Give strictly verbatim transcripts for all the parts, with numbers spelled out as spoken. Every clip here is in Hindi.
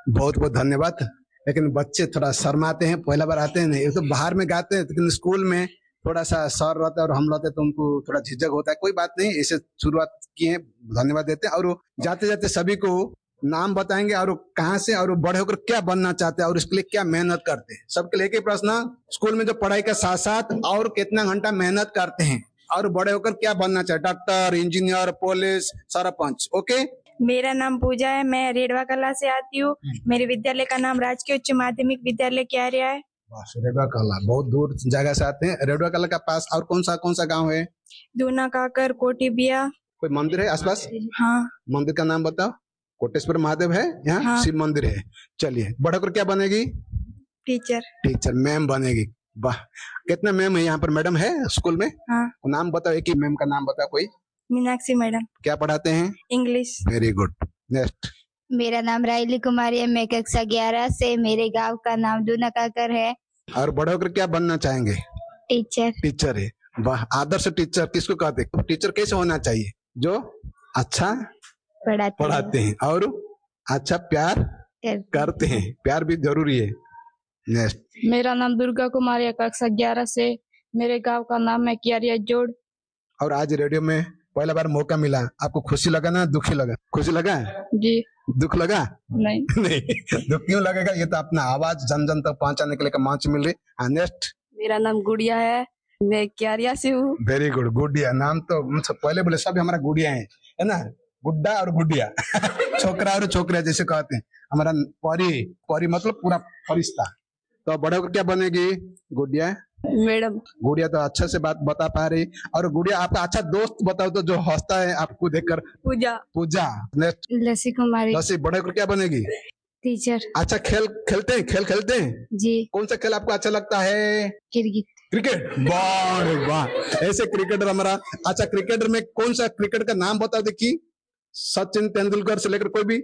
बहुत बहुत धन्यवाद। लेकिन बच्चे थोड़ा शर्माते हैं, पहला बार आते हैं नहीं, तो बाहर में गाते हैं, लेकिन स्कूल में थोड़ा सा सर रहता है और हम रहते हैं तो उनको थोड़ा झिझक होता है। कोई बात नहीं, इसे शुरुआत किए, धन्यवाद देते हैं। और जाते जाते सभी को नाम बताएंगे और कहाँ से और बड़े होकर क्या बनना चाहते हैं और इसके लिए क्या मेहनत करते हैं। सबके लिए एक ही प्रश्न, स्कूल में जो पढ़ाई के साथ साथ और कितना घंटा मेहनत करते हैं और बड़े होकर क्या बनना चाहते, doctor, engineer, police, sarpanch. Okay, मेरा नाम पूजा है, मैं रेडवा कला से आती हूँ। मेरे विद्यालय का नाम राजकीय उच्च माध्यमिक विद्यालय क्यारिया है। रेडवा कला, बहुत दूर जगह से आते हैं। रेडवा कला के पास और कौन सा कौन सा गांव है? दूना काकर, कोटिबिया। कोई मंदिर है आसपास? हाँ। मंदिर का नाम बताओ। कोटेश्वर महादेव है यहाँ। हाँ। शिव मंदिर है। चलिए, बढ़कर क्या बनेगी? टीचर। टीचर, मैम बनेगी। वाह, कितना मैम है यहाँ पर? मैडम है स्कूल में? हाँ। नाम बताओ, एक ही मैम का नाम बताओ कोई। मीनाक्षी मैडम। क्या पढ़ाते हैं? इंग्लिश। Very good. नेक्स्ट। मेरा नाम रायली कुमारी है, मैं कक्षा ग्यारह से, मेरे गांव का नाम दूना काकर है। और बड़े होकर क्या बनना चाहेंगे? टीचर। टीचर है। वाह, आदर्श टीचर किसको कहते हैं? टीचर कैसे होना चाहिए? जो अच्छा पढ़ाते पढ़ाते हैं और अच्छा प्यार करते हैं। प्यार भी जरूरी है। नेक्स्ट। मेरा नाम दुर्गा कुमारी है, कक्षा ग्यारह से, मेरे गांव का नाम है कियारिया जोड़। और आज रेडियो में पहला बार मौका मिला, आपको खुशी लगा ना दुखी लगा? खुशी लगा जी। दुख लगा? नहीं। नहीं, दुख क्यों लगेगा? ये तो अपना आवाज जन जन तक पहुंचाने के लिए मंच मिल रही है। नेक्स्ट। मेरा नाम गुड़िया है, मैं क्यारिया से हूँ। Very good. गुड़िया नाम तो पहले बोले सब हमारा गुड़िया है, है ना? गुड्डा और गुड़िया छोकरा और छोकरा जैसे कहते हैं। हमारा परी, परी मतलब पूरा फरिश्ता। तो बड़े होकर क्या बनेगी? गुड़िया मैडम। गुड़िया तो अच्छा से बात बता पा रही। और गुड़िया, आपका अच्छा दोस्त बताओ तो जो हंसता है आपको देखकर। पूजा। पूजा। नेक्स्ट। लसी कुमारी। लसी, बड़े होकर क्या बनेगी? टीचर। अच्छा, खेल खेलते हैं? खेल खेलते हैं जी। कौन सा खेल आपको अच्छा लगता है? क्रिकेट। क्रिकेट। वाह वाह, ऐसे क्रिकेटर हमारा। अच्छा, क्रिकेटर में कौन सा क्रिकेट का नाम बताओ देखिए। सचिन तेंदुलकर से लेकर कोई भी?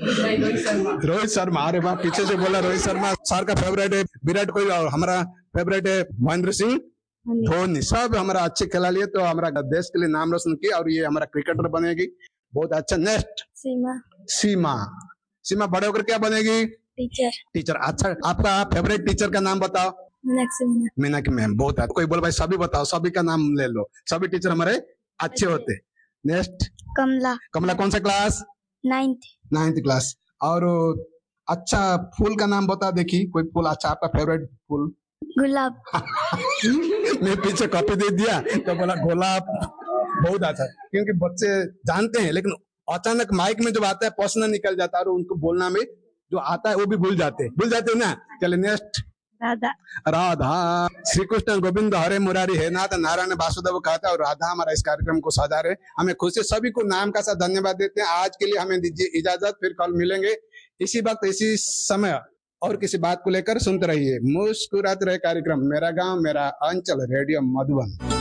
रोहित शर्मा। अरे वाह, पीछे से बोला रोहित शर्मा। सर का फेवरेट है विराट कोहली और हमारा फेवरेट है महेंद्र सिंह धोनी। सब हमारा अच्छे खिलाड़ी है, तो हमारा देश के लिए नाम रोशन किया और ये हमारा क्रिकेटर बनेगी। बहुत अच्छा। नेक्स्ट। सीमा। सीमा। सीमा बड़े होकर क्या बनेगी? टीचर। टीचर। अच्छा, आपका फेवरेट टीचर का नाम बताओ। मीनाक्षी मैम। बहुत है। कोई बोल भाई सभी बताओ, सभी का नाम ले लो। सभी टीचर हमारे अच्छे होते। नेक्स्ट। कमला। कमला कौन सा क्लास? नाइन्थ। Ninth class. और अच्छा फूल का नाम बता देखी, कोई फूल अच्छा आपका फेवरेट फूल? गुलाब। मैं पीछे कॉपी दे दिया तो बोला गुलाब। बहुत अच्छा, क्योंकि बच्चे जानते हैं लेकिन अचानक माइक में जब आता है प्रश्न निकल जाता है और उनको बोलना में जो आता है वो भी भूल जाते हैं भूल जाते हैं ना। चलिए नेक्स्ट। राधा। राधा। श्री कृष्ण गोविंद हरे मुरारी है नाथ नारायण वासुदेव कहता है और राधा हमारा इस कार्यक्रम को सजा रहे। हमें खुशी, सभी को नाम का साथ धन्यवाद देते हैं। आज के लिए हमें दीजिए इजाजत, फिर कल मिलेंगे इसी वक्त इसी समय और किसी बात को लेकर। सुनते रहिए मुस्कुराते रहे कार्यक्रम मेरा गांव मेरा अंचल, रेडियो मधुबन।